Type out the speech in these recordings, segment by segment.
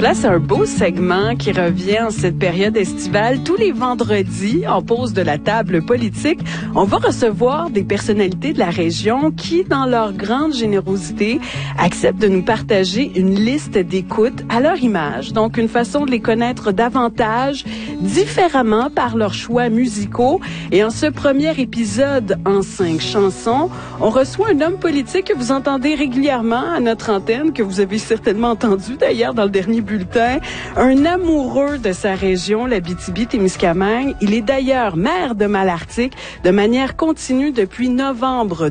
Place à un beau segment qui revient en cette période estivale. Tous les vendredis, en pause de la table politique, on va recevoir des personnalités de la région qui, dans leur grande générosité, acceptent de nous partager une liste d'écoutes à leur image. Donc, une façon de les connaître davantage, différemment par leurs choix musicaux. Et en ce premier épisode en 5 chansons, on reçoit un homme politique que vous entendez régulièrement à notre antenne, que vous avez certainement entendu d'ailleurs dans le dernier bulletin, un amoureux de sa région, l'Abitibi-Témiscamingue. Il est d'ailleurs maire de Malartic de manière continue depuis novembre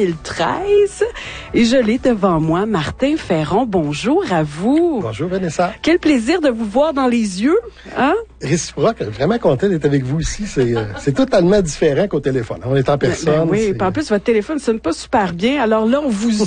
2013. Et je l'ai devant moi, Martin Ferron. Bonjour à vous. Bonjour Vanessa. Quel plaisir de vous voir dans les yeux, hein? Réciproque, vraiment content d'être avec vous ici. C'est totalement différent qu'au téléphone. On est en personne. Oui, en plus votre téléphone sonne pas super bien. Alors là,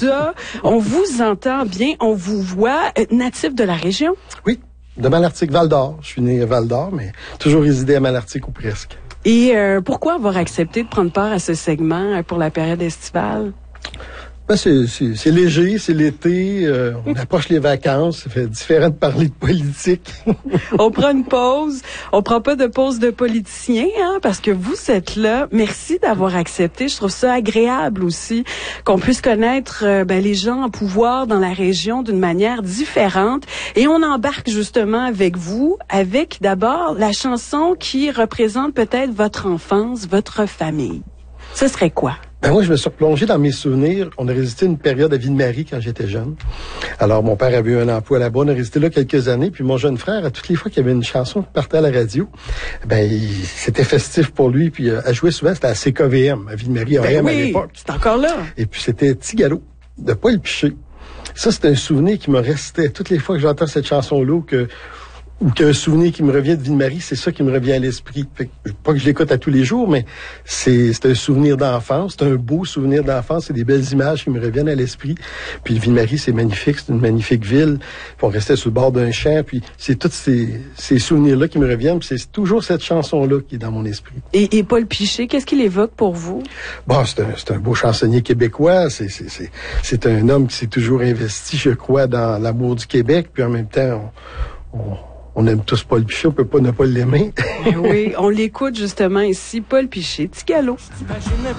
on vous entend bien, on vous voit. Natif de la région? Oui, de Malartic, Val-d'Or. Je suis né à Val-d'Or, mais toujours résidé à Malartic ou presque. Et pourquoi avoir accepté de prendre part à ce segment pour la période estivale? Ben c'est léger, c'est l'été, on approche les vacances, ça fait différent de parler de politique. On prend une pause, on prend pas de pause de politicien, hein, parce que vous êtes là. Merci d'avoir accepté. Je trouve ça agréable aussi qu'on puisse connaître les gens en pouvoir dans la région d'une manière différente. Et on embarque justement avec vous, avec d'abord la chanson qui représente peut-être votre enfance, votre famille. Ce serait quoi? Ben moi, je me suis replongé dans mes souvenirs. On a résisté une période à Ville-Marie quand j'étais jeune. Alors, mon père avait eu un emploi là-bas. On a résisté là quelques années. Puis mon jeune frère, à toutes les fois qu'il y avait une chanson qui partait à la radio, c'était festif pour lui. Puis elle jouait souvent, c'était à CKVM, à Ville-Marie, à l'époque. C'est encore là. Et puis c'était Tigalo, de Paul Piché. Ça, c'est un souvenir qui me restait. Toutes les fois que j'entends cette chanson-là, ou qu'un souvenir qui me revient de Ville-Marie, c'est ça qui me revient à l'esprit. Fait que, pas que je l'écoute à tous les jours, mais c'est un souvenir d'enfance, c'est un beau souvenir d'enfance, c'est des belles images qui me reviennent à l'esprit. Puis Ville-Marie, c'est magnifique, c'est une magnifique ville. Puis on restait sur le bord d'un champ, puis c'est tous ces souvenirs-là qui me reviennent, puis c'est toujours cette chanson-là qui est dans mon esprit. Et Paul Piché, qu'est-ce qu'il évoque pour vous? Bon, c'est un beau chansonnier québécois, c'est un homme qui s'est toujours investi, je crois, dans l'amour du Québec, puis en même temps, on aime tous Paul Piché, on peut pas ne pas l'aimer. Oui, on l'écoute justement ici, Paul Piché, Tigalo.